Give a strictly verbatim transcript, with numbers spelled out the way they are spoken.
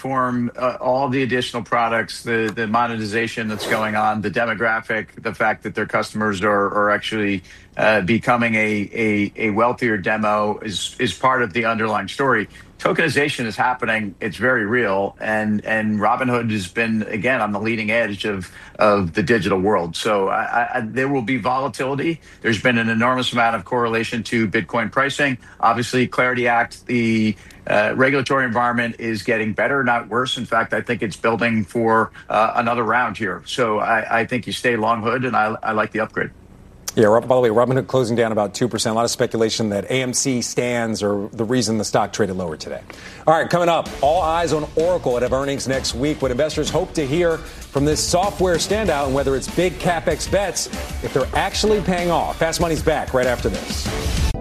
platform, uh, all the additional products, the the monetization that's going on, the demographic, the fact that their customers are are actually uh, becoming a, a a wealthier demo is is part of the underlying story. Tokenization is happening. It's very real. And and Robinhood has been, again, on the leading edge of, of the digital world. So I, I, there will be volatility. There's been an enormous amount of correlation to Bitcoin pricing. Obviously, Clarity Act, the uh, regulatory environment is getting better, not worse. In fact, I think it's building for uh, another round here. So I, I think you stay long hood, and I, I like the upgrade. Yeah, by the way, Robinhood closing down about two percent. A lot of speculation that A M C stands or the reason the stock traded lower today. All right, coming up, all eyes on Oracle at earnings next week. What investors hope to hear from this software standout and whether it's big CapEx bets, if they're actually paying off. Fast Money's back right after this.